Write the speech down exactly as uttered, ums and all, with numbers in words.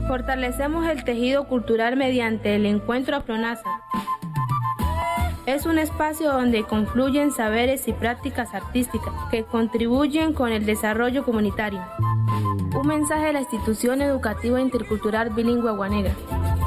Fortalecemos el tejido cultural mediante el encuentro Afronaza. Es un espacio donde confluyen saberes y prácticas artísticas que contribuyen con el desarrollo comunitario. Un mensaje de la Institución Educativa Intercultural Bilingüe Agua Negra.